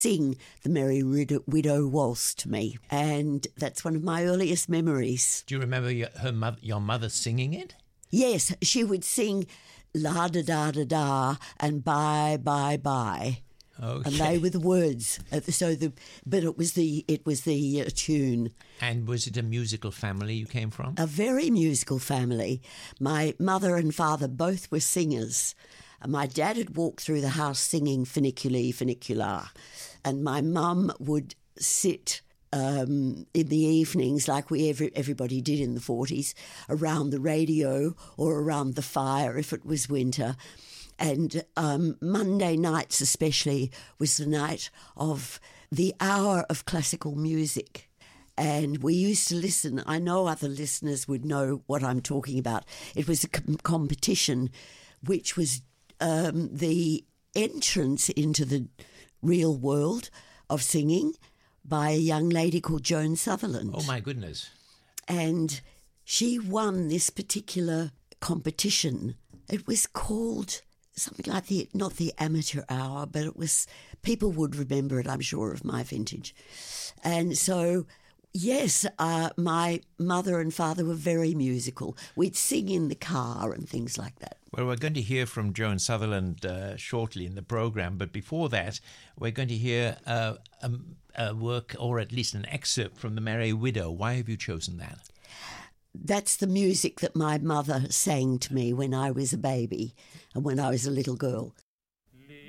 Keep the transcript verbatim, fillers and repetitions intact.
sing the Merry Widow, Widow Waltz to me, and that's one of my earliest memories. Do you remember your, her mother, your mother singing it? Yes, she would sing la da da da da and bye bye bye. Okay. And they were the words. So the but it was the it was the uh, tune. And was it a musical family you came from? A very musical family. My mother and father both were singers. My dad had walked through the house singing Funiculi Funicular, and my mum would sit um, in the evenings, like we every, everybody did in the forties, around the radio or around the fire if it was winter. And um, Monday nights especially was the night of the hour of classical music. And we used to listen. I know other listeners would know what I'm talking about. It was a com- competition which was Um, the entrance into the real world of singing by a young lady called Joan Sutherland. Oh, my goodness. And she won this particular competition. It was called something like the, not the Amateur Hour, but it was, people would remember it, I'm sure, of my vintage. And so, yes, uh, my mother and father were very musical. We'd sing in the car and things like that. Well, we're going to hear from Joan Sutherland uh, shortly in the program, but before that, we're going to hear uh, a, a work, or at least an excerpt from The Merry Widow. Why have you chosen that? That's the music that my mother sang to me when I was a baby and when I was a little girl.